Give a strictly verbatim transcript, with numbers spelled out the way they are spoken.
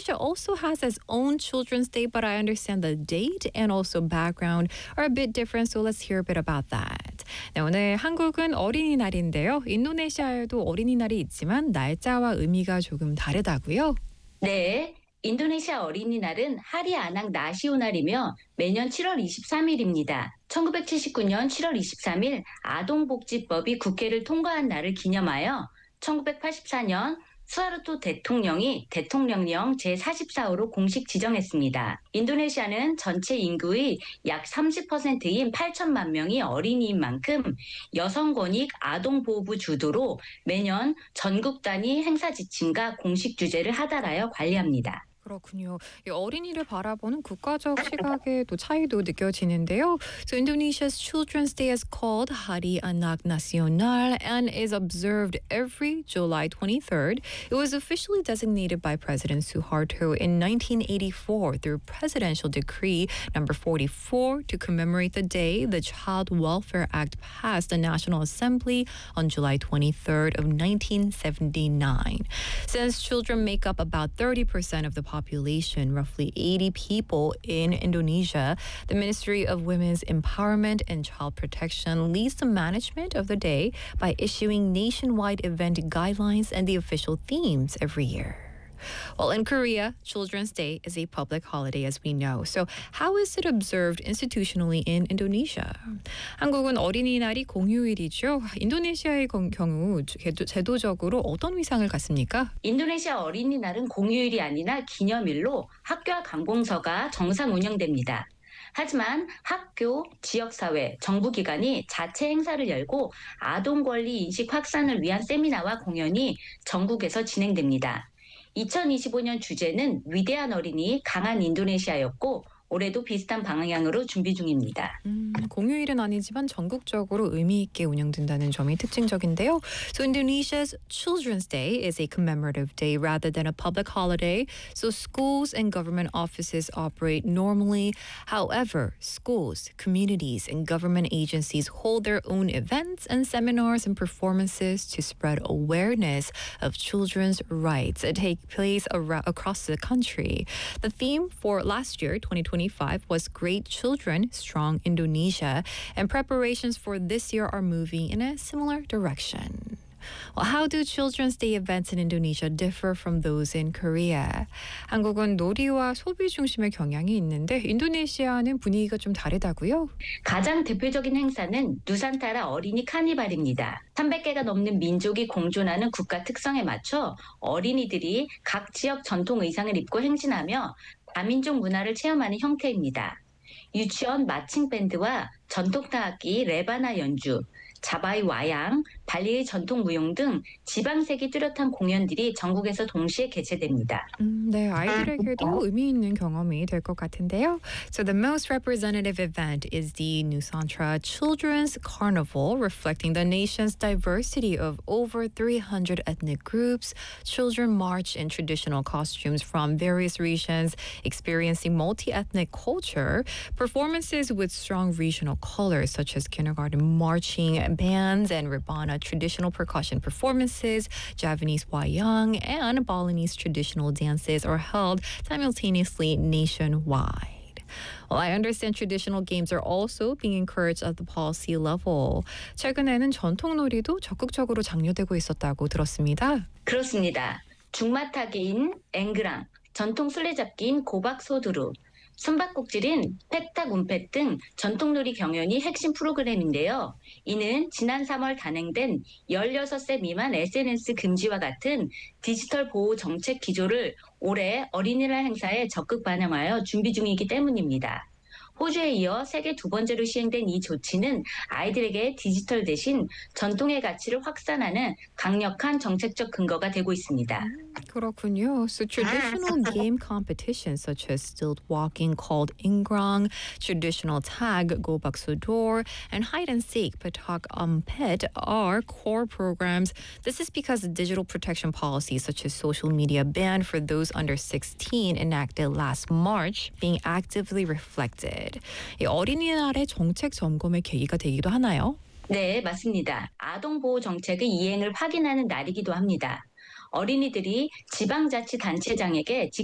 Indonesia also has its own Children's Day, but I understand the date and also background are a bit different, so let's hear a bit about that. 네, 오늘 한국은 어린이날인데요. 인도네시아에도 어린이날이 있지만 날짜와 의미가 조금 다르다고요? 네, 인도네시아 어린이날은 하리 아낙 나시오날이며 매년 칠월 이십삼일입니다. 천구백칠십구 년 칠월 이십삼일 아동복지법이 국회를 통과한 날을 기념하여 천구백팔십사 년 수하르토 대통령이 대통령령 제사십사호로 공식 지정했습니다. 인도네시아는 전체 인구의 약 삼십 퍼센트인 팔천만 명이 어린이인 만큼 여성권익 아동보호부 주도로 매년 전국 단위 행사 지침과 공식 주제를 하달하여 관리합니다. 그렇군요. 이 어린이를 바라보는 국가적 시각의 또 차이도 느껴지는데요. So Indonesia's Children's Day is called Hari Anak Nasional and is observed every July twenty-third. It was officially designated by President Suharto in nineteen eighty-four through Presidential Decree number forty-four to commemorate the day the Child Welfare Act passed the National Assembly on July twenty-third of nineteen seventy-nine. Since children make up about thirty percent of the population, roughly eighty people in Indonesia, the Ministry of Women's Empowerment and Child Protection leads the management of the day by issuing nationwide event guidelines and the official themes every year. Well, in Korea, Children's Day is a public holiday, as we know. So how is it observed institutionally in Indonesia? 한국은 어린이날이 공휴일이죠. 인도네시아의 경우 제도적으로 어떤 위상을 갖습니까? 인도네시아 어린이날은 공휴일이 아니라 기념일로 학교와 관공서가 정상 운영됩니다. 하지만 학교, 지역사회, 정부기관이 자체 행사를 열고 아동권리 인식 확산을 위한 세미나와 공연이 전국에서 진행됩니다. 이천이십오 년 주제는 위대한 어린이 강한 인도네시아였고 올해도 비슷한 방향으로 준비 중입니다. 음, 공휴일은 아니지만 전국적으로 의미 있게 운영된다는 점이 특징적인데요. So Indonesia's Children's Day is a commemorative day rather than a public holiday. So schools and government offices operate normally. However, schools, communities, and government agencies hold their own events and seminars and performances to spread awareness of children's rights that take place ar- across the country. The theme for last year, twenty twenty-five, was Great Children, Strong Indonesia, and preparations for this year are moving in a similar direction. Well, how do Children's Day events in Indonesia differ from those in Korea? 한국은 놀이와 소비 중심의 경향이 있는데 인도네시아는 분위기가 좀 다르다고요? 가장 대표적인 행사는 누산타라 어린이 카니발입니다. 삼백 개가 넘는 민족이 공존하는 국가 특성에 맞춰 어린이들이 각 지역 전통 의상을 입고 행진하며 다민족 문화를 체험하는 형태입니다. 유치원 마칭 밴드와 전통 타악기 레바나 연주, 자바이 와양, 발리의 전통 무용 등 지방색이 뚜렷한 공연들이 전국에서 동시에 개최됩니다. 음, 네, 아이들에게도 의미 있는 경험이 될 것 같은데요. So the most representative event is the Nusantara Children's Carnival, reflecting the nation's diversity of over three hundred ethnic groups. Children march in traditional costumes from various regions, experiencing multi-ethnic culture. Performances with strong regional colors, such as kindergarten marching bands and Rebana traditional percussion performances, Javanese wayang, and Balinese traditional dances are held simultaneously nationwide. Well, I understand traditional games are also being encouraged at the policy level. 최근에는 전통놀이도 적극적으로 장려되고 있었다고 들었습니다. 그렇습니다. 중마타계인 앵그랑, 전통 술래잡기인 고박소두루, 숨바꼭질인 펫탁 운펫 등 전통놀이 경연이 핵심 프로그램인데요. 이는 지난 삼월 단행된 열여섯 세 미만 에스엔에스 금지와 같은 디지털 보호 정책 기조를 올해 어린이날 행사에 적극 반영하여 준비 중이기 때문입니다. 호주에 이어 세계 두 번째로 시행된 이 조치는 아이들에게 디지털 대신 전통의 가치를 확산하는 강력한 정책적 근거가 되고 있습니다. 그렇군요. So traditional game competitions such as stilt walking called ingrang, traditional tag gobak sodor, and hide and seek petak umpet are core programs. This is because the digital protection policies such as social media ban for those under sixteen enacted last March being actively reflected. 이 어린이날의 정책 점검의 계기가 되기도 하나요? 네, 맞습니다. 아동보호 정책의 이행을 확인하는 날이기도 합니다. 어린이들이 지방자치단체장에게